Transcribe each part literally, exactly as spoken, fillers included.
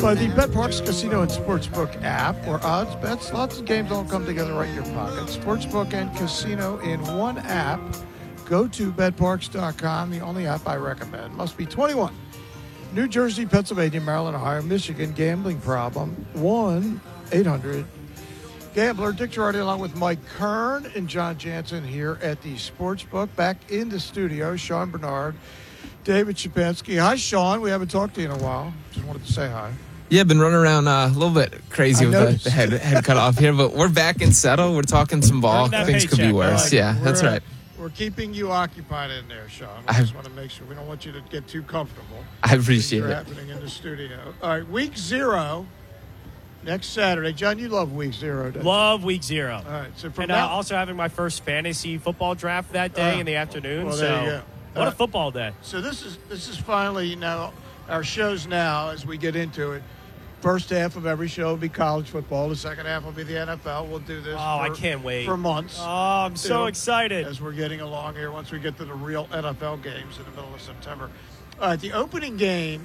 By the BetParx Casino and Sportsbook app, where odds, bets, lots of games all come together right in your pocket. Sportsbook and casino in one app. Go to bet parx dot com, the only app I recommend. Must be twenty-one. New Jersey, Pennsylvania, Maryland, Ohio, Michigan. Gambling problem. one eight hundred Gambler. Dick Girardi along with Mike Kern and John Jansen here at the Sportsbook. Back in the studio, Sean Bernard, David Shapansky. Hi, Sean. We haven't talked to you in a while. Just wanted to say hi. Yeah, been running around uh, a little bit crazy I with the, the head head cut off here, but we're back and settled. We're talking some ball. Things could be worse. Like yeah, that's right. We're keeping you occupied in there, Sean. We I just want to make sure we don't want you to get too comfortable. I appreciate Things are it. happening in the studio. All right, week zero next Saturday. John, you love week zero, don't you? Love week zero. All right, so from and now, uh, also having my first fantasy football draft that day Uh, in the afternoon. well, so there you go. what Uh, a football day! So this is this is finally, you know, our shows now as we get into it. First half of every show will be college football. The second half will be the N F L. We'll do this. Oh, for, I can't wait for months. Oh, I'm so You know, excited as we're getting along here. Once we get to the real N F L games in the middle of September. All right, the opening game,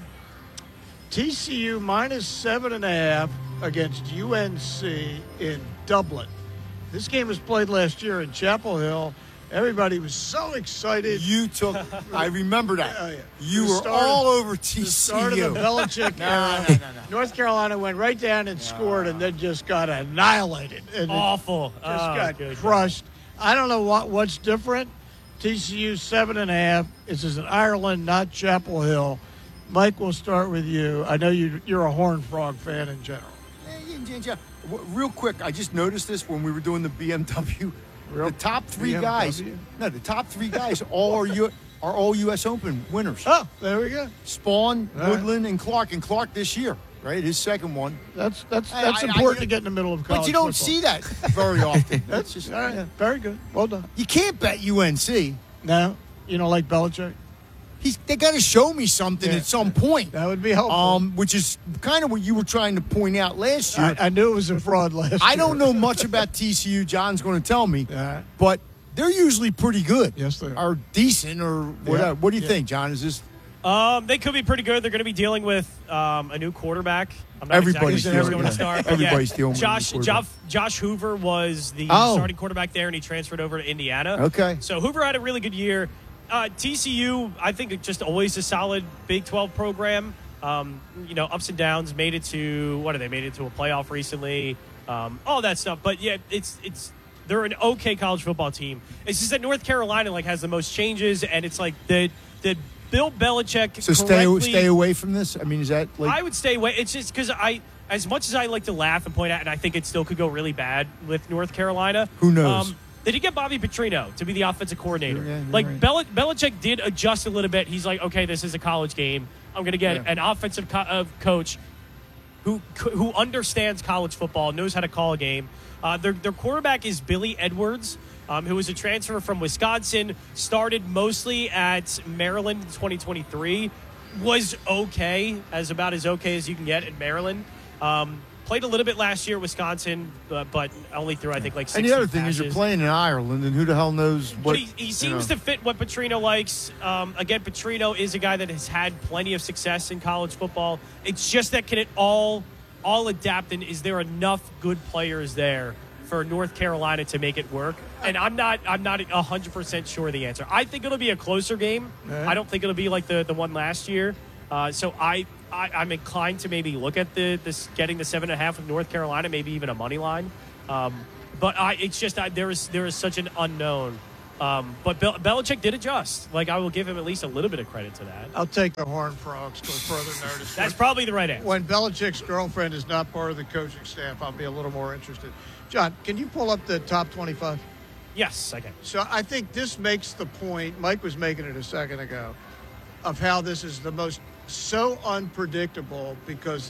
T C U minus seven and a half against U N C in Dublin. This game was played last year in Chapel Hill. Everybody was so excited. You took, I remember that. Oh, yeah. You The were start of- all over T The C start of U. the Belichick No, era. no, no, no. North Carolina went right down and scored, and then just got annihilated. And it Awful. just Oh, got good. crushed. I don't know what what's different. T C U seven and a half. This is in Ireland, not Chapel Hill. Mike, we'll start with you. I know you, you're a Horned Frog fan in general. Yeah, yeah, yeah, yeah. W- Real quick, I just noticed this when we were doing the B M W. Real the top three B M W? guys, no, the top three guys all are U, are all U S Open winners. Oh, there we go. Spawn, All right. Woodland, and Clark. And Clark this year, right? His second one. That's that's I- that's I- I- important to get in the middle of college But you don't football. see that very often. That's just all right. yeah. Very good. Well done. You can't bet U N C. Now, you know, like Belichick, He's they got to show me something Yeah. at some point. that would be helpful. Um, which is kind of what you were trying to point out last year. I, I knew it was a fraud last year. I don't know much about T C U. John's going to tell me, Yeah. but they're usually pretty good. Yes, they are. Or decent, or whatever. Yeah. What do you Yeah. think, John? Is this Um, they could be pretty good. They're going to be dealing with um, a new quarterback. I'm not Everybody's exactly sure who's dealing going with to that. start. but Everybody's yeah, dealing with a new Josh, quarterback. Josh, Josh Hoover was the Oh. starting quarterback there, and he transferred over to Indiana. Okay. So Hoover had a really good year. Uh, T C U, I think, it's just always a solid Big twelve program. Um, you know, ups and downs. Made it to what are they? Made it to a playoff recently. Um, all that stuff. But yeah, it's it's they're an okay college football team. It's just that North Carolina like has the most changes, and it's like the the Bill Belichick. so? Stay correctly- stay away from this. I mean, is that like I would stay away. It's just because I, as much as I like to laugh and point out, and I think it still could go really bad with North Carolina. Who knows? Um, they did get Bobby Petrino to be the offensive coordinator. Yeah, you're like right. Bel- Belichick did adjust a little bit. He's like, okay, this is a college game. I'm going to get Yeah. an offensive co- uh, coach who who understands college football, knows how to call a game. Uh, their their quarterback is Billy Edwards, um, who was a transfer from Wisconsin. Started mostly at Maryland in twenty twenty-three. Was okay, as about as okay as you can get in Maryland. Um, played a little bit last year at Wisconsin, uh, but only through I think like. And the other sixteen thing is you're passes. playing in Ireland, and who the hell knows what? But he, he you seems know. to fit what Petrino likes. Um, again, Petrino is a guy that has had plenty of success in college football. It's just that can it all all adapt, and is there enough good players there for North Carolina to make it work? And I'm not I'm not one hundred percent sure the answer. I think it'll be a closer game. Yeah. I don't think it'll be like the, the one last year. Uh, so I, I, I'm inclined to maybe look at the this getting the seven and a half with North Carolina, maybe even a money line. Um, but I, it's just I, there is there is such an unknown. Um, but Bel- Belichick did adjust. Like I will give him at least a little bit of credit to that. I'll take the Horned Frogs to further notice. That's probably the right answer. When Belichick's girlfriend is not part of the coaching staff, I'll be a little more interested. John, can you pull up the top twenty-five? Yes, I can. So I think this makes the point, Mike was making it a second ago, of how this is the most so unpredictable because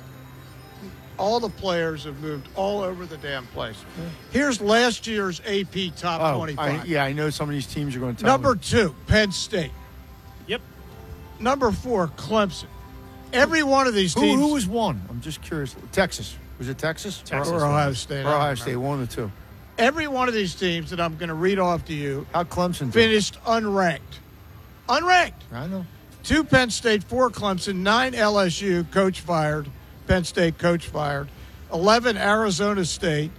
all the players have moved all over the damn place. Here's last year's A P top Oh, twenty-five. I, yeah, I know some of these teams are going to tell Number me. two, Penn State. Yep. Number four, Clemson. Every one of these Who, teams. who was one? I'm just curious. Texas. Was it Texas? Texas. or Ohio State. Or I don't Ohio State, remember. one of the two. Every one of these teams that I'm going to read off to you How Clemson did. finished unranked. Unranked. I know. Two Penn State, four Clemson, nine L S U, coach fired, Penn State coach fired. eleven, Arizona State.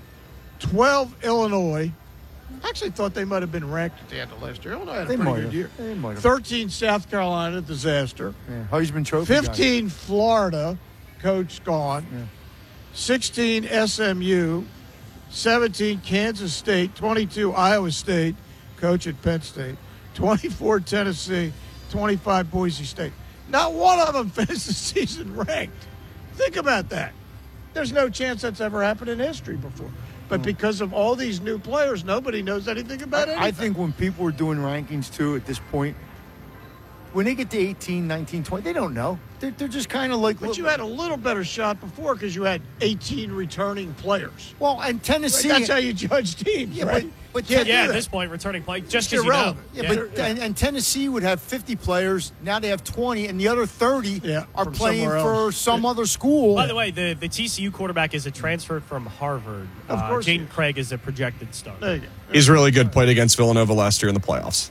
twelve, Illinois. I actually thought they might have been ranked at the end of last year. Illinois had a They pretty might good have. year. They might have. thirteen, South Carolina, disaster. Yeah. Heisman Trophy. guy. fifteen, Florida, coach gone. Yeah. sixteen, S M U. seventeen, Kansas State. twenty-two, Iowa State, coach at Penn State. twenty-four, Tennessee. twenty-five, Boise State. Not one of them finished the season ranked. Think about that. There's no chance that's ever happened in history before. But because of all these new players, nobody knows anything about anything. I think when people are doing rankings, too, at this point, when they get to eighteen, nineteen, twenty, they don't know. They're, they're just kind of like... But you had a little better shot before because you had eighteen returning players. Well, and Tennessee... That's how you judge teams, Yeah, right? but- but Can't Yeah, do at that. this point, returning play just It's because you know. irrelevant. Yeah, Yeah. but and, and Tennessee would have fifty players. Now they have twenty, and the other thirty Yeah, are from playing somewhere for else. some other school. By the way, the, the T C U quarterback is a transfer from Harvard. Of Uh, course he Jaden is. Craig is a projected star. There you go. He's really good. Played against Villanova last year in the playoffs.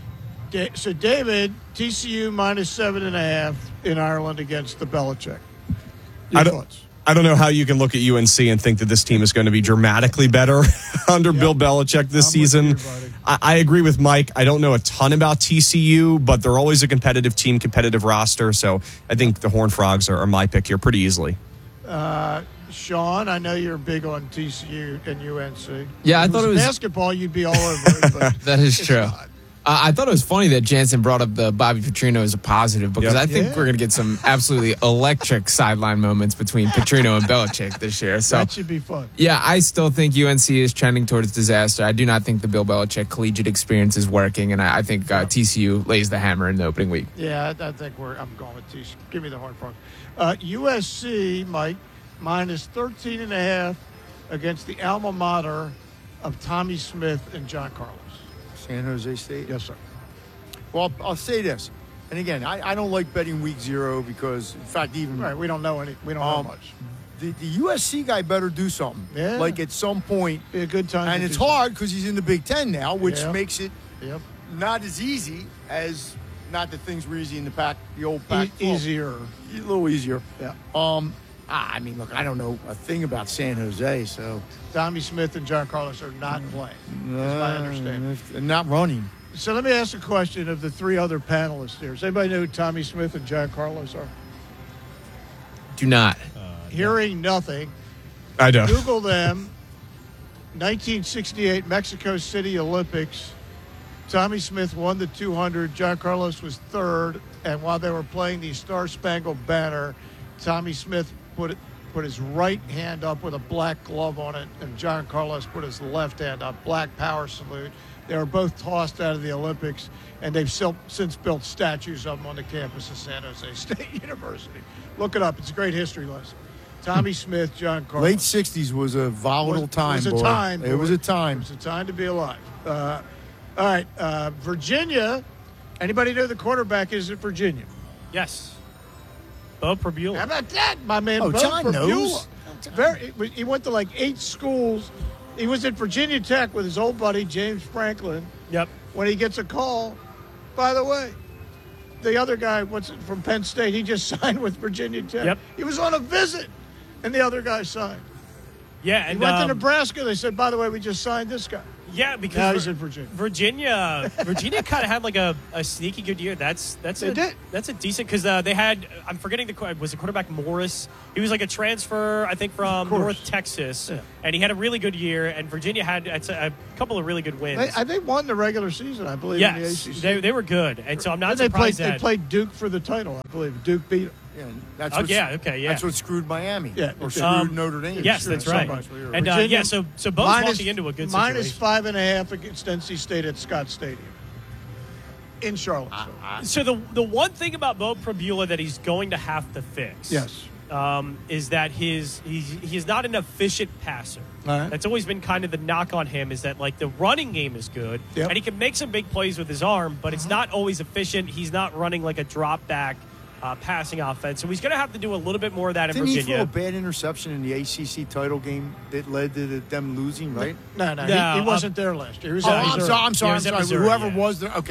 Da- So, David, T C U minus seven and a half in Ireland against the Belichick. Your I don't, thoughts? I don't know how you can look at U N C and think that this team is going to be dramatically better under Bill Belichick this I'm with season. you, buddy. I, I agree with Mike. I don't know a ton about T C U, but they're always a competitive team, competitive roster. So I think the Horned Frogs are, are my pick here pretty easily. Uh, Sean, I know you're big on T C U and U N C. Yeah, I If thought it was- basketball. You'd be all over it. But That is it's true. not. Uh, I thought it was funny that Jansen brought up the Bobby Petrino as a positive because Yep. I think Yeah. we're going to get some absolutely electric sideline moments between Petrino and Belichick this year. So, That should be fun. yeah, I still think U N C is trending towards disaster. I do not think the Bill Belichick collegiate experience is working, and I, I think uh, T C U lays the hammer in the opening week. Yeah, I, I think we're. I'm going with T C U. Give me the Horned Frogs. Uh, U S C, Mike, minus thirteen and a half against the alma mater of Tommy Smith and John Carlos. San Jose State. Yes, sir. Well, I'll, I'll say this, and again, I, I don't like betting week zero because, in fact, even Right. We don't know any. We don't Um, know much. the, the U S C guy better do something. Yeah. Like at some point, Be a good time. and to it's do hard because he's in the Big Ten now, which Yeah. makes it something. Yep. not as easy as not that things were easy in the pack, the old E- pack. easier. a little easier. Yeah. Um, I mean, look, I don't know a thing about San Jose, so Tommy Smith and John Carlos are not playing. That's my understanding. Uh, not running. So let me ask a question of the three other panelists here. Does anybody know who Tommy Smith and John Carlos are? Do not. Hearing nothing. I know. Google them. nineteen sixty-eight Mexico City Olympics. Tommy Smith won the two hundred. John Carlos was third. And while they were playing the Star Spangled Banner, Tommy Smith put it, put his right hand up with a black glove on it, and John Carlos put his left hand up. Black power salute. They were both tossed out of the Olympics, and they've sil- since built statues of them on the campus of San Jose State University. Look it up. It's a great history lesson. Tommy Smith, John Carlos. Late sixties was a volatile Was- time, was a boy. time, It boy. was a time. It was a time to be alive. Uh, all right, uh, Virginia. Anybody know the quarterback is at Virginia? Yes. Bo Prabula. How about that, my man? Oh, Bo John Prabula. knows. Very, he went to like eight schools. He was at Virginia Tech with his old buddy James Franklin. Yep. When he gets a call, by the way, the other guy, what's it, from Penn State, he just signed with Virginia Tech. Yep. He was on a visit, and the other guy signed. Yeah, He and went to um, Nebraska. They said, by the way, we just signed this guy. yeah, because Now Vir- he's in Virginia. Virginia, Virginia kind of had like a, a sneaky good year. That's that's They a, did. That's a decent because uh, they had. I'm forgetting the qu- was the quarterback Morris. He was like a transfer, I think, from course. North Texas, Yeah. and he had a really good year. And Virginia had a, a couple of really good wins. They, I, they won the regular season, I believe, in the A yes, C C. they, they were good, and so I'm not And they played, surprised they that. played Duke for the title, I believe. Duke beat them. Yeah, that's Oh, what, yeah, okay, yeah. That's what screwed Miami. Yeah, or it did. screwed Um, Notre Dame. yes, Screwed that's right. somebody. And uh, Virginia yeah, so so Bo's minus- walking into a good minus situation. five and a half against N C State at Scott Stadium in Charlottesville. So the the one thing about Bo Prabula that he's going to have to fix, Yes. um, is that his he's he's not an efficient passer. All right. That's always been kind of the knock on him is that like the running game is good Yep. and he can make some big plays with his arm, but Uh-huh. it's not always efficient. He's not running like a drop back uh, passing offense, so he's going to have to do a little bit more of that in Didn't he Virginia. throw a bad interception in the A C C title game that led to the, them losing, right? No, no, No, he, he uh, wasn't there last year. He was Oh, at I'm Missouri. sorry. I'm sorry. Yeah, I'm it was at sorry. Missouri, Whoever yeah. was there. Okay.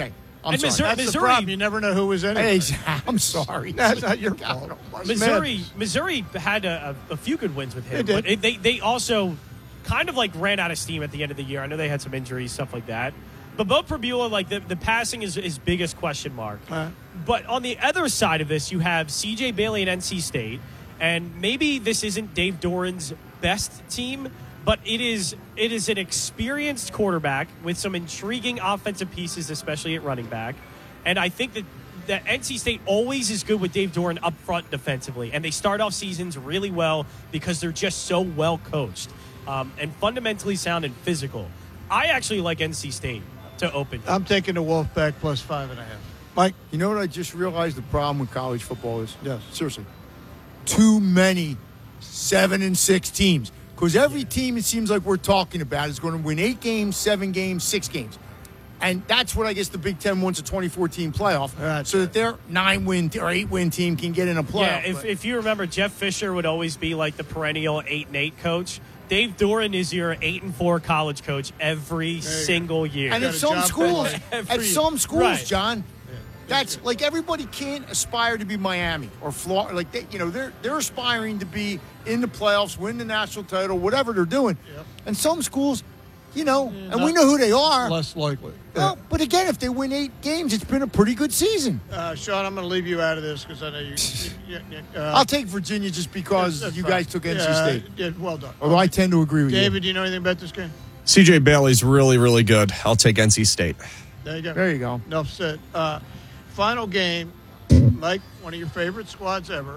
I'm And sorry. Missouri- That's the problem. You never know who was in Hey, it. I'm sorry. That's not your fault. Missouri, Missouri had a, a, a few good wins with him, They did. but it, they they also kind of like ran out of steam at the end of the year. I know they had some injuries, stuff like that. But Bo Prabula, like the, the passing is his biggest question mark. Uh. But on the other side of this, you have C J Bailey and N C State, and maybe this isn't Dave Doran's best team, but it is it is an experienced quarterback with some intriguing offensive pieces, especially at running back. And I think that that N C State always is good with Dave Doran up front defensively, and they start off seasons really well because they're just so well coached um, and fundamentally sound and physical. I actually like N C State to open. I'm taking the Wolfpack plus five and a half. Mike? You know what I just realized the problem with college football is? Yes. Seriously. Too many seven and six teams. Because every team it seems like we're talking about is going to win eight games, seven games, six games. And that's what I guess the Big Ten wants a twenty-four team playoff That's so that their nine-win or eight-win team can get in a playoff. Yeah, if, But- if you remember, Jeff Fisher would always be like the perennial eight and eight coach. Dave Doran is your eight and four college coach every single year. And got at a some job schools, fair. Every- at some schools, right. John, that's like everybody can't aspire to be Miami or Florida. Like they, you know, they're they're aspiring to be in the playoffs, win the national title, whatever they're doing. Yep. And some schools, you know, and we not- know who they are. Less likely. Well, but again, if they win eight games, it's been a pretty good season. Uh, Sean, I'm going to leave you out of this because I know you. you, you uh, I'll take Virginia just because that's you fine. guys took N C Yeah, State. yeah, well done. Although I tend to agree with David, do you know anything about this game? C J Bailey's really, really good. I'll take N C State. There you go. you. There you go. Enough said. Uh, final game, Mike, one of your favorite squads ever.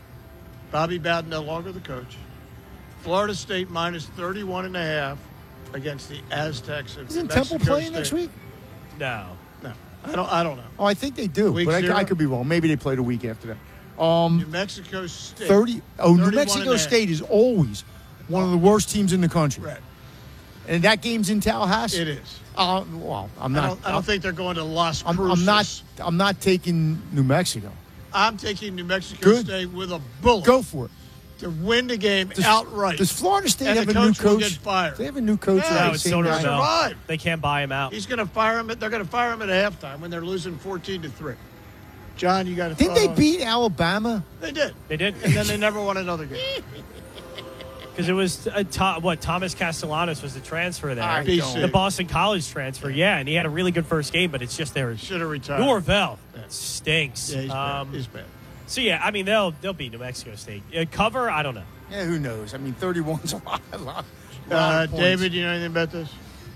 Bobby Bowden no longer the coach. Florida State minus thirty-one and a half against the Aztecs of Isn't New Temple Mexico playing State. next week? no. No, I don't. I don't know. Oh, I think they do, Week but I, zero? I could be wrong. Maybe they played a week after that. Um, New Mexico State. thirty. Oh, New thirty-one Mexico and a half. State is always one of the worst teams in the country, Right. and that game's in Tallahassee. It is. Uh, well, I'm I not. don't, I don't think they're going to Las I'm, Cruces. I'm not. I'm not taking New Mexico. I'm taking New Mexico Good. State with a bullet Go for it. to win the game Does, outright. Does Florida State And have the a new coach will coach? get fired. They have a new coach. Yeah, or No, the it's same Soder guy? Bell. Survive. They can't buy him out. He's going to fire him. At, they're going to fire him at halftime when they're losing fourteen to three. John, you got to. Didn't they beat Alabama? They did, They did. and then they never won another game. Because it was uh, to, what Thomas Castellanos was the transfer there, I B don't- C. the Boston College transfer. Yeah, and he had a really good first game, but it's just their Should have retired. Norvell stinks. Yeah, he's um, bad. He's bad. So yeah, I mean they'll they'll beat New Mexico State. Uh, cover, I don't know. Yeah, who knows? I mean, thirty-one's a lot. A lot, a lot Uh, of points. David, you know anything about this?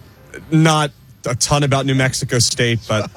Not a ton about New Mexico State, but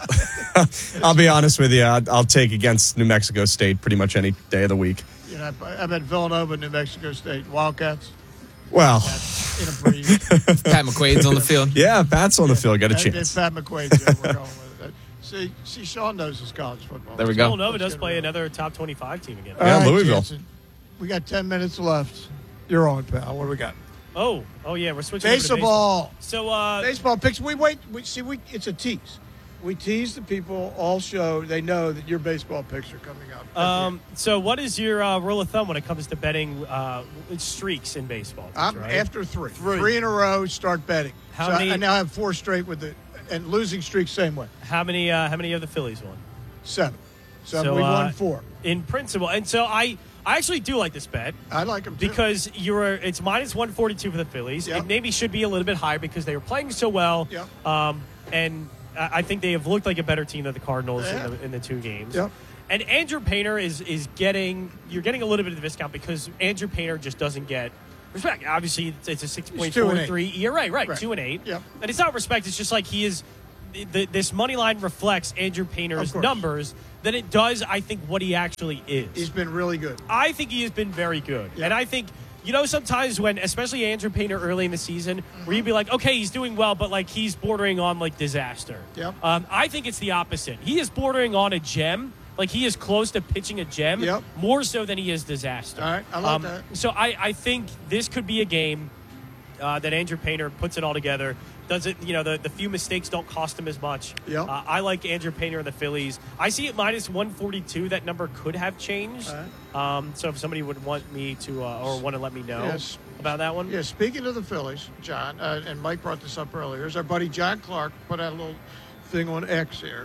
I'll be honest with you. I'll, I'll take against New Mexico State pretty much any day of the week. You know, I, I bet Villanova, New Mexico State, Wildcats Well, in a breeze. Pat McQuaid's on the field. yeah, Pat's on the field. Got a That- chance. It's Pat McQuaid. Yeah, we're going with it. See, see, Sean knows his college football. There we go. Villanova Let's does get play it right. another top twenty-five team again. All Yeah, right, Louisville. Jansen, we got ten minutes left. You're on, pal. What do we got? Oh, oh yeah, we're switching. over to Baseball. So uh, Baseball picks. We wait. We see. We it's a tease. We tease the people all show. They know that your baseball picks are coming up. um, so what is your uh, rule of thumb when it comes to betting uh, streaks in baseball? I'm right? after three. three, in a row. Start betting. How so many- I now have four straight with the and losing streak same way. How many? Uh, how many of the Phillies won? Seven. So, So, we uh, won four. In principle, and so I, I actually do like this bet. I like them too. Because you're, it's minus one forty-two for the Phillies. Yep. It maybe should be a little bit higher because they were playing so well. Yep. Um, and I I think they have looked like a better team than the Cardinals They in have. the, in the two games. Yep. And Andrew Painter is is getting you're getting a little bit of a discount because Andrew Painter just doesn't get respect. Obviously, it's, it's a six point two four and eight. three E R A, right? Right. Two and eight. Yep. And it's not respect. It's just like he is. The, this money line reflects Andrew Painter's Of course. numbers than it does, I think, what he actually is. He's been really good. I think he has been very good. Yeah. And I think, you know, sometimes when, especially Andrew Painter early in the season, Mm-hmm. where you'd be like, okay, he's doing well, but like he's bordering on like disaster. Yep. Um, I think it's the opposite. He is bordering on a gem. Like he is close to pitching a gem Yep. more so than he is disaster. All right, I like that. So I, I think this could be a game uh, that Andrew Painter puts it all together. Does it, you know, the, the few mistakes don't cost him as much. Yep. Uh, I like Andrew Painter and the Phillies. I see it minus one forty-two. That number could have changed. All Um, so if somebody would want me to, uh, or want to let me know Yes. about that one. Yeah, speaking of the Phillies, John, uh, and Mike brought this up earlier, is our buddy John Clark put out a little thing on X here.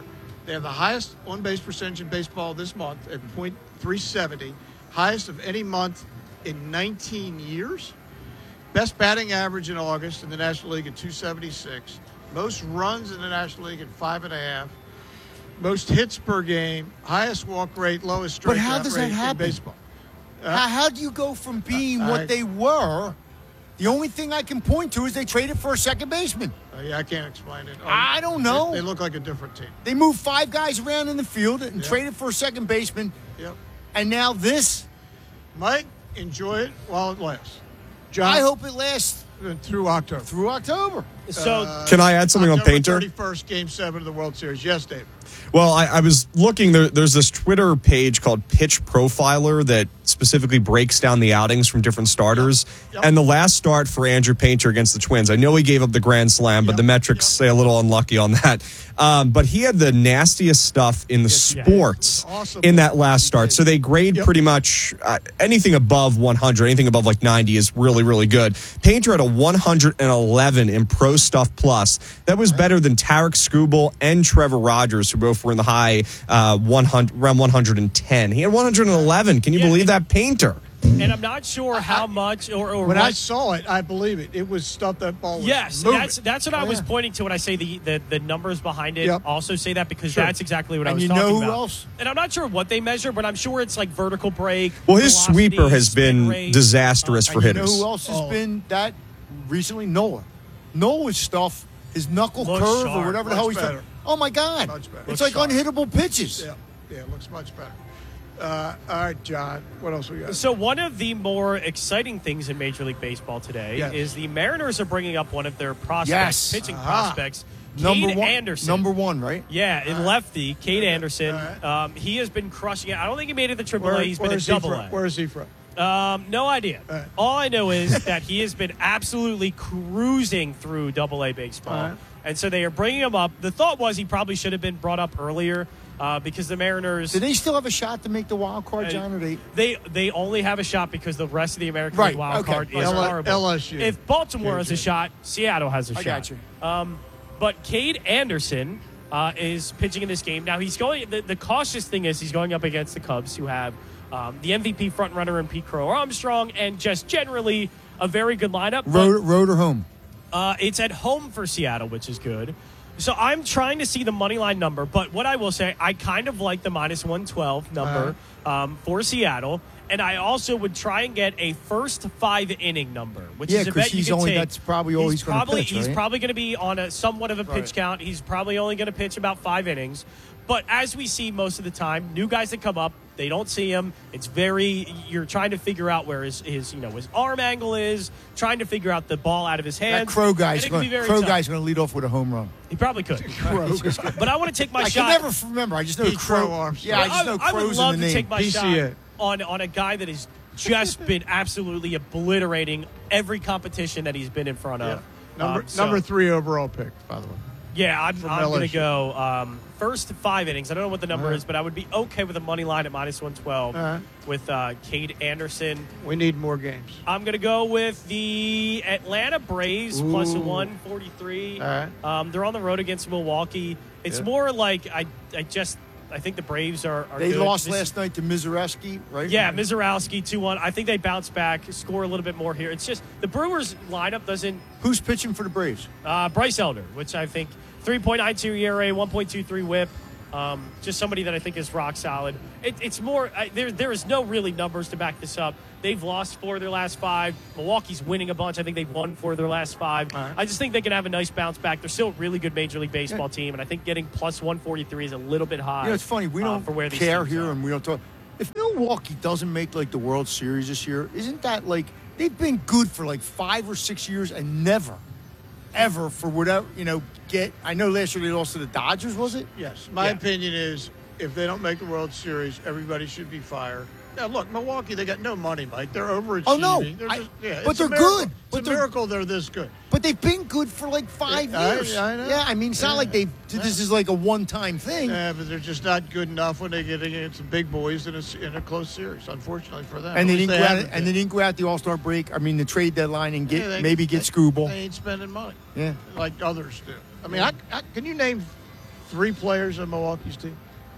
They have the highest on-base percentage in baseball this month at point three seventy, highest of any month in nineteen years. Best batting average in August in the National League at two seventy-six. Most runs in the National League at five and a half. Most hits per game. Highest walk rate. Lowest strikeout But how does that rate in happen? baseball. how, how do you go from being I- what they were? The only thing I can point to is they traded for a second baseman. Uh, yeah, I can't explain it. Oh, I don't know. They, they look like a different team. They moved five guys around in the field and Yeah. traded for a second baseman. Yep. And now this, Mike, enjoy it while it lasts. John, I hope it lasts through October. through October. So Uh, Can I add something on October Painter? thirty-first, Game seven of the World Series. Yes, Dave. Well, I, I was looking. There, there's this Twitter page called Pitch Profiler that specifically breaks down the outings from different starters. Yep. And the last start for Andrew Painter against the Twins, I know he gave up the grand slam, but Yep. the metrics Yep. say a little unlucky on that. Um, but he had the nastiest stuff in the Yes, yeah. sports Awesome. in that last He start. did. So they grade Yep. pretty much uh, anything above one hundred, anything above like ninety is really, really good. Painter had a one hundred eleven in Pro Stuff Plus. That was better than Tarek Skubal and Trevor Rogers, who both were in the high uh, one hundred, around one hundred ten. He had one hundred eleven. Can you Yeah, believe and- that? Painter. and I'm not sure how much or, or When what. I saw it, I believe it. It was stuff that ball was Yes, moving. that's that's what I Oh, was yeah. pointing to when I say the, the, the numbers behind it Yep. also say that because Sure. that's exactly what I And was you talking know who about. else? And I'm not sure what they measure, but I'm sure it's like vertical break. Well, his velocity, sweeper has spin been rate. disastrous for And you hitters. know who else has Oh. been that recently? Noah. Noah's stuff, his knuckle Looks curve sharp. or whatever the Much hell he's better. Oh, my God. Much better. It's Looks like sharp. unhittable pitches. Yeah, yeah, it looks much better. Uh, all right, John. What else we got? So one of the more exciting things in Major League Baseball today Yes. is the Mariners are bringing up one of their prospects, Yes. pitching Aha. prospects, Number Cade one. Anderson. Number one, right? Yeah, in lefty, Cade Anderson. All right. Um, he has been crushing it. I don't think he made it to Triple Where, A. He's been where a is he Double from? A. Where is he from? Um, no idea. All right. All I know is that he has been absolutely cruising through Double A baseball, All right. and so they are bringing him up. The thought was he probably should have been brought up earlier uh, because the Mariners. Do they still have a shot to make the wild card, John? Or they? They they only have a shot because the rest of the American Right, League wild okay. card is L- horrible. L S U. If Baltimore has a J J. shot, Seattle has a I shot. got you. Um, but Cade Anderson uh, is pitching in this game. Now he's going. The, the cautious thing is he's going up against the Cubs, who have um, the M V P frontrunner in Pete Crow Armstrong, and just generally a very good lineup. But, Road, road or home? uh, it's at home for Seattle, which is good. So I'm trying to see the money line number, but what I will say, I kind of like the minus one twelve number um, for Seattle, and I also would try and get a first five inning number, which Yeah, is a 'cause bet you he's can only- take. that's probably all he's gonna probably pitch, he's right? probably going to be on a somewhat of a pitch Right. count. He's probably only going to pitch about five innings. But as we see most of the time, new guys that come up, they don't see him. It's very you're trying to figure out where his, his you know his arm angle is, trying to figure out the ball out of his hands. That Crow And guy's it can be going very Crow tough. guy's going to lead off with a home run. He probably could. But I want to take my I shot. can never remember. I just know Pete Crow. Crow Armstrong. Yeah, I just know I, I would Crow's love in to the name. take my P C A. shot on, on a guy that has just been absolutely obliterating every competition that he's been in front Yeah. of. Number Um, so- number three overall pick, by the way. Yeah, I'm, From I'm L going S to U. go um, first five innings. I don't know what the number All right. is, but I would be okay with a money line at minus one twelve All right. with uh, Cade Anderson. We need more games. I'm going to go with the Atlanta Braves plus a Ooh. one forty-three. All right. Um, they're on the road against Milwaukee. It's Yeah. more like I, I just I think the Braves are. are They good. lost This- last night to Mizorowski, right? Yeah, Mizorowski two one. I think they bounce back, score a little bit more here. It's just the Brewers lineup doesn't. Who's pitching for the Braves? Uh, Bryce Elder, which I think three point nine two E R A, one point two three WHIP. Um, just somebody that I think is rock solid. It, it's more I, there. There is no really numbers to back this up. They've lost four of their last five. Milwaukee's winning a bunch. I think they've won four of their last five. All right. I just think they can have a nice bounce back. They're still a really good Major League Baseball team, and I think getting plus one forty-three is a little bit high. You know, it's funny. We uh, don't for where these care teams here, are. and we don't talk. If Milwaukee doesn't make like the World Series this year, isn't that like they've been good for like five or six years and never, ever for whatever you know get? I know last year they lost to the Dodgers, was it? Yes. My Yeah. opinion is if they don't make the World Series, everybody should be fired. Now, look, Milwaukee, they got no money, Mike. They're overachieving. Oh, no. They're I- just, yeah, but it's a they're miracle. good. It's But a they're- miracle they're this good. But they've been good for like five Yeah, I- years. I know. Yeah, I mean, it's not Yeah. like they. This is like a one-time thing. Yeah, but they're just not good enough when they get against the big boys in a, s- in a close series, unfortunately for them. And they At least didn't go out, haven't and they been. didn't go out the All Star break. I mean, the trade deadline and get Yeah, they- maybe get they- Scooble. They ain't spending money Yeah. like others do. I mean, I, I, can you name three players on Milwaukee's team.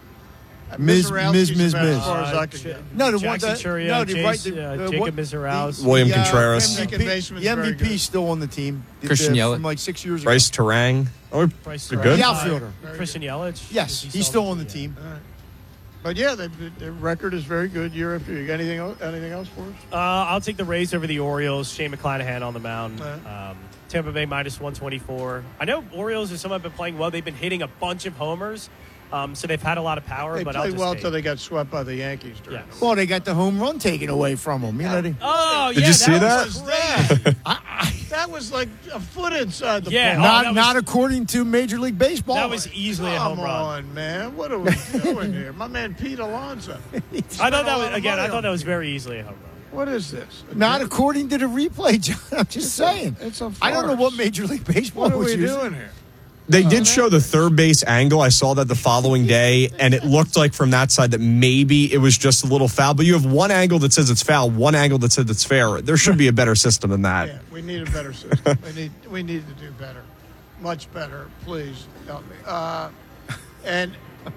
Miz- Miz- Miz- about Miz. As far as I Uh, can Ch- get. No, the one Jackson that- Churia, no, the Jace, right- the- uh, uh, Jacob what- Mizraouz. William The, uh, Contreras. Second P- baseman's the very M V P good. is still on the team. The- Christian the- Yelich. From like six years ago. Bryce Terang. Oh, Bryce they're Terang. good. The outfielder. Christian Yelich. Yes, Is he he's still on the team. All right. But yeah, they, their record is very good year after year. You got anything else, anything else for us? Uh, I'll take the Rays over the Orioles. Shane McClanahan on the mound. All right. Um, Tampa Bay minus one twenty-four. I know Orioles are someone been playing well. They've been hitting a bunch of homers, um, so they've had a lot of power. They but I'll played just well take- until they got swept by the Yankees. During Yes. Well, they got the home run taken away from them. You know, they, Oh, Did yeah, you see that? that? Was What was that? I, I, that was like a foot inside the Yeah, ball. oh, not that was- not according to Major League Baseball. That was easily a home Come run. on, man. What are we doing here? My man Pete Alonso. I thought that a was lot of again. I money thought on that was it. very easily a home run. What is this? not according to the replay, John. I'm just saying. It's a I don't know farce. what Major League Baseball What are was we using. doing here? They did show the third base angle. I saw that the following day, and it looked like from that side that maybe it was just a little foul. But you have one angle that says it's foul, one angle that says it's fair. There should be a better system than that. Yeah, we need a better system. we need we need to do better, much better. Please help me. Uh, and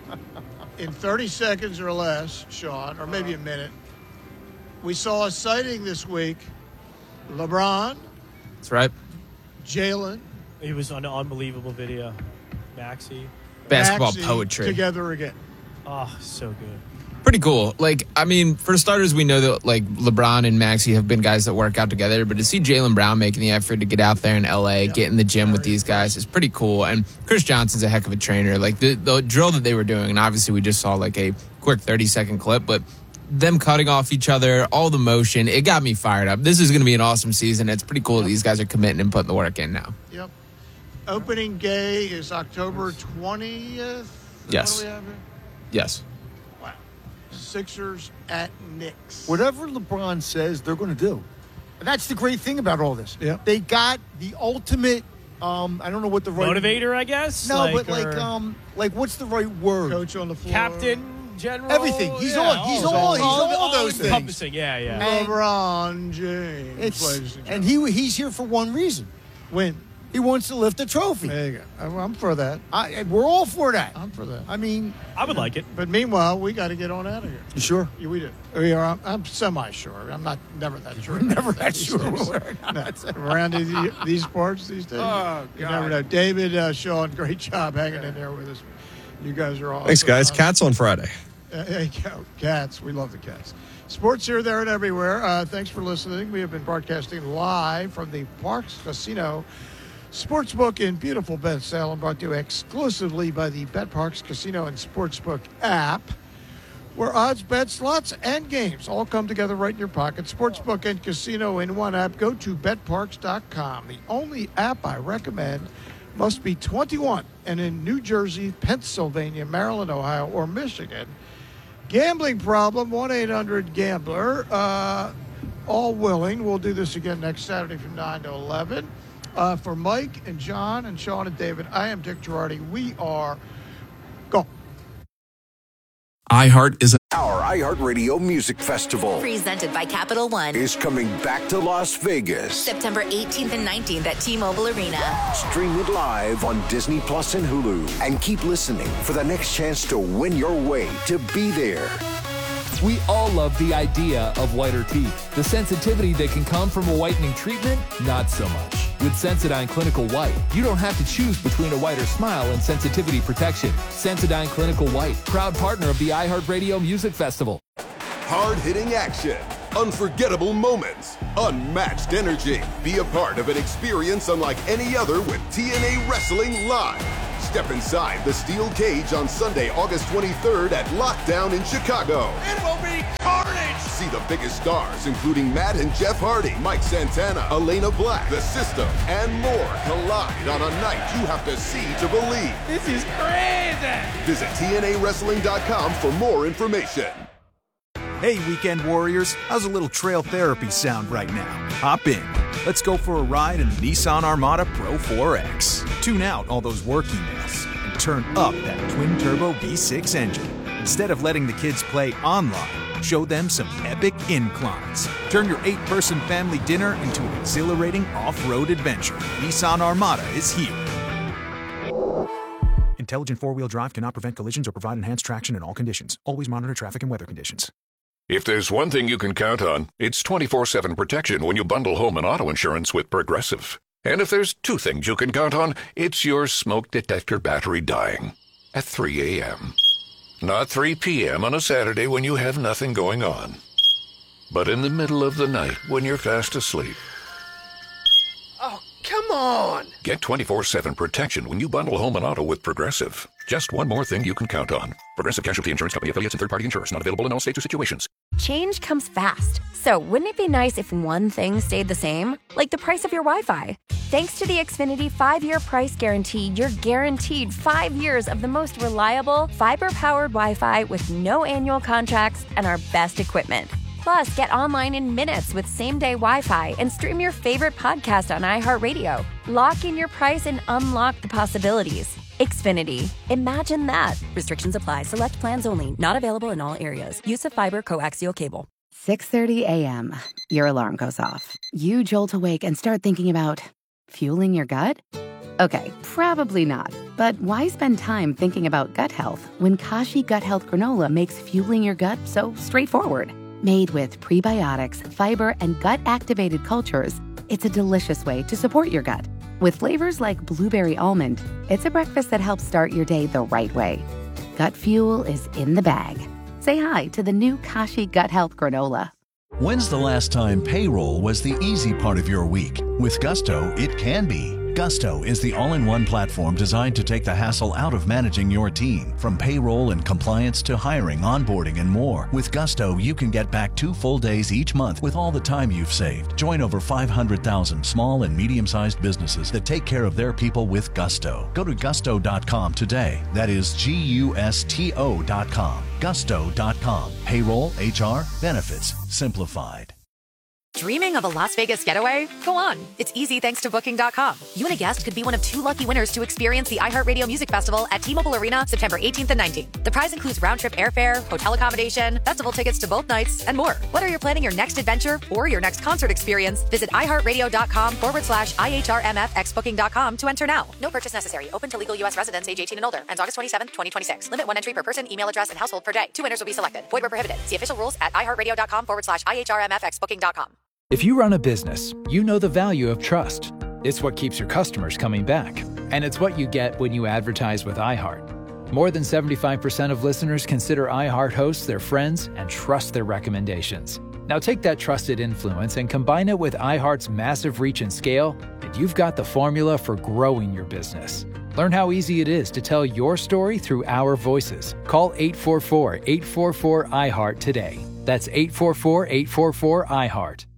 in thirty seconds or less, Sean, or maybe a minute, we saw a sighting this week. LeBron, That's right. Jalen, It was an unbelievable video. Maxi. Basketball Maxey poetry. together again. Oh, so good. Pretty cool. Like, I mean, for starters, we know that like LeBron and Maxey have been guys that work out together, but to see Jaylen Brown making the effort to get out there in L A, Yep. get in the gym with these guys is pretty cool. And Chris Johnson's a heck of a trainer. Like the, the drill that they were doing, and obviously we just saw like a quick thirty second clip, but them cutting off each other, all the motion, it got me fired up. This is going to be an awesome season. It's pretty cool that these guys are committing and putting the work in now. Yep. Opening day is October twentieth. Yes. What do we have here? Yes. Wow. Sixers at Knicks. Whatever LeBron says, they're going to do. And that's the great thing about all this. Yeah. They got the ultimate. Um, I don't know what the right Motivator, I guess. No, like, but like, or um, like what's the right word? Coach on the floor. captain, general, Everything. He's yeah, all- he's all, all- of he's it. all all those things. encompassing. Yeah, yeah. And- LeBron James. It's ladies and and gentlemen. he he's here for one reason. Win. He wants to lift a trophy. There you go. I'm- I'm for that. I, and we're all for that. I'm for that. I mean, I would like it. But meanwhile, we got to get on out of here. you sure? Yeah, we do. We are. I'm, I'm semi-sure. I'm not never that sure. Never that These sure. days. We're No. Around these, these parts these days. Oh, You God. never know. David, uh, Sean, great job hanging in there with us. You guys are awesome. Thanks, guys. Uh, Cats on Friday. Uh, there you go. Cats. We love the cats. Sports here, there, and everywhere. Uh, thanks for listening. We have been broadcasting live from the Parks Casino Sportsbook in beautiful Ben Salem, brought to you exclusively by the Bet Parks Casino and Sportsbook app, where odds, bets, slots, and games all come together right in your pocket. Sportsbook and casino in one app. Go to bet parks dot com. The only app I recommend must be twenty-one and in New Jersey, Pennsylvania, Maryland, Ohio, or Michigan. Gambling problem, one eight hundred gambler. Uh, all willing. We'll do this again next Saturday from nine to eleven. Uh, for Mike and John and Sean and David, I am Dick Girardi. We are go. iHeart is Our iHeartRadio Music Festival Presented by Capital One. is coming back to Las Vegas. September eighteenth and nineteenth at T-Mobile Arena. Stream it live on Disney Plus and Hulu. And keep listening for the next chance to win your way to be there. We all love the idea of whiter teeth. The sensitivity that can come from a whitening treatment, not so much. With Sensodyne Clinical White, you don't have to choose between a whiter smile and sensitivity protection. Sensodyne Clinical White, proud partner of the iHeartRadio Music Festival. Hard-hitting action, unforgettable moments, unmatched energy. Be a part of an experience unlike any other with T N A Wrestling Live. Step inside the steel cage on Sunday, August twenty-third at Lockdown in Chicago. It will be carnage! See the biggest stars, including Matt and Jeff Hardy, Mike Santana, Elena Black, The System, and more collide on a night you have to see to believe. This is crazy. Visit T N A wrestling dot com for more information. Hey, Weekend Warriors, how's a little trail therapy sound right now? Hop in. Let's go for a ride in the Nissan Armada Pro four X. Tune out all those work emails and turn up that twin-turbo V six engine. Instead of letting the kids play online, show them some epic inclines. Turn your eight-person family dinner into an exhilarating off-road adventure. Nissan Armada is here. In Intelligent four-wheel drive cannot prevent collisions or provide enhanced traction in all conditions. Always monitor traffic and weather conditions. If there's one thing you can count on, it's twenty-four seven protection when you bundle home and auto insurance with Progressive. And if there's two things you can count on, it's your smoke detector battery dying at three a.m. Not three p.m. on a Saturday when you have nothing going on, but in the middle of the night when you're fast asleep. Oh, come on! Get twenty-four seven protection when you bundle home and auto with Progressive. Just one more thing you can count on. Progressive Casualty Insurance Company affiliates and third-party insurers. Not available in all states or situations. Change comes fast. So wouldn't it be nice if one thing stayed the same? Like the price of your Wi-Fi. Thanks to the Xfinity five-year price guarantee, you're guaranteed five years of the most reliable, fiber-powered Wi-Fi with no annual contracts and our best equipment. Plus, get online in minutes with same-day Wi-Fi and stream your favorite podcast on iHeartRadio. Lock in your price and unlock the possibilities. Xfinity. Imagine that. Restrictions apply. Select plans only. Not available in all areas. Use of fiber coaxial cable. six thirty a.m. Your alarm goes off. You jolt awake and start thinking about fueling your gut? Okay, probably not. But why spend time thinking about gut health when Kashi Gut Health Granola makes fueling your gut so straightforward? Made with prebiotics, fiber, and gut-activated cultures, it's a delicious way to support your gut. With flavors like blueberry almond, it's a breakfast that helps start your day the right way. Gut fuel is in the bag. Say hi to the new Kashi Gut Health Granola. When's the last time payroll was the easy part of your week? With Gusto, it can be. Gusto is the all-in-one platform designed to take the hassle out of managing your team. From payroll and compliance to hiring, onboarding, and more. With Gusto, you can get back two full days each month with all the time you've saved. Join over five hundred thousand small and medium-sized businesses that take care of their people with Gusto. Go to gusto dot com today. That is G U S T O dot com. gusto dot com. Payroll, H R, benefits, simplified. Dreaming of a Las Vegas getaway? Go on. It's easy thanks to Booking dot com. You and a guest could be one of two lucky winners to experience the iHeartRadio Music Festival at T-Mobile Arena September eighteenth and nineteenth. The prize includes round-trip airfare, hotel accommodation, festival tickets to both nights, and more. Whether you're planning your next adventure or your next concert experience, visit iHeartRadio.com forward slash IHRMFX Booking dot com to enter now. No purchase necessary. Open to legal U S residents age eighteen and older. Ends August twenty-seventh, twenty twenty-six. Limit one entry per person, email address, and household per day. Two winners will be selected. Void where prohibited. See official rules at iHeartRadio.com forward slash IHRMFX Booking dot com. If you run a business, you know the value of trust. It's what keeps your customers coming back. And it's what you get when you advertise with iHeart. More than seventy-five percent of listeners consider iHeart hosts their friends and trust their recommendations. Now take that trusted influence and combine it with iHeart's massive reach and scale, and you've got the formula for growing your business. Learn how easy it is to tell your story through our voices. Call eight four four, eight four four, iHeart today. That's eight four four, eight four four, iHeart.